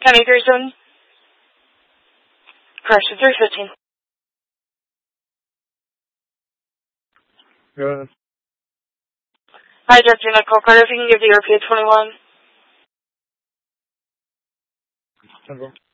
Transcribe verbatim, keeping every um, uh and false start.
County three seven. Correction, three fifteen. Go ahead. Hi, Doctor Nicole Carter. If you can give the R P A twenty-one. ten four.